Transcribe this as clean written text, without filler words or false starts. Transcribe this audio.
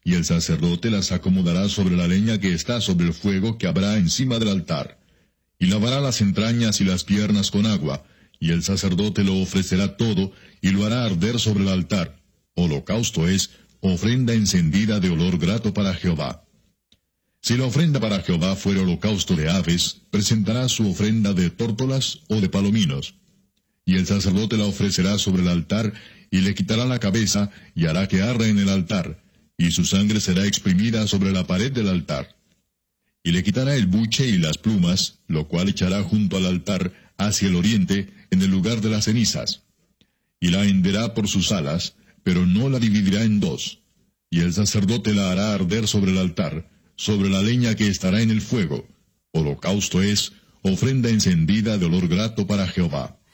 y el sacerdote las acomodará sobre la leña que está sobre el fuego que habrá encima del altar. Y lavará las entrañas y las piernas con agua, y el sacerdote lo ofrecerá todo, y lo hará arder sobre el altar. Holocausto es, ofrenda encendida de olor grato para Jehová. Si la ofrenda para Jehová fuera holocausto de aves, presentará su ofrenda de tórtolas o de palominos. Y el sacerdote la ofrecerá sobre el altar, y le quitará la cabeza, y hará que arda en el altar, y su sangre será exprimida sobre la pared del altar. Y le quitará el buche y las plumas, lo cual echará junto al altar, hacia el oriente, en el lugar de las cenizas. Y la henderá por sus alas, pero no la dividirá en dos. Y el sacerdote la hará arder sobre el altar, sobre la leña que estará en el fuego. Holocausto es, ofrenda encendida de olor grato para Jehová.